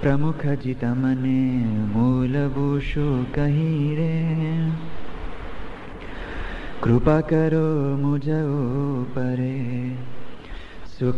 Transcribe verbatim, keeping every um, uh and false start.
प्रमुख जित मने मूलभूषो कही रे। कृपा करो मुझ परे